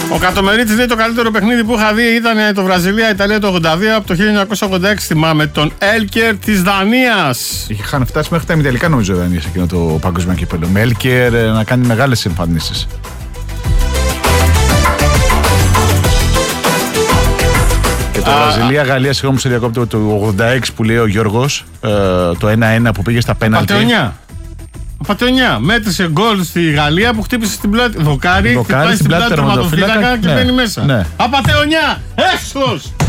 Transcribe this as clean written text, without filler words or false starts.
Ο Κατομερίτης λέει: το καλύτερο παιχνίδι που είχα δει ήταν το Βραζιλία-Ιταλία το 82 από το 1986. Θυμάμαι τον Έλκερ της Δανίας. Είχαν φτάσει μέχρι τα ημιτελικά νομίζω Δανία σε εκείνο το παγκόσμιο κύπελλο. Με Έλκερ να κάνει μεγάλες εμφανίσεις. Και το Βραζιλία-Γαλλία, συγγνώμη σε διακόπτω, το 86 που λέει ο Γιώργος, το 1-1 που πήγε στα πέναλτι. Ο Πατεωνιά μέτρησε γκολ στη Γαλλία που χτύπησε στην πλάτη. Δοκάρι, χτυπάει στην πλάτη τερματοφύλακα και μπαίνει μέσα. Απατεωνιά! Έσχος!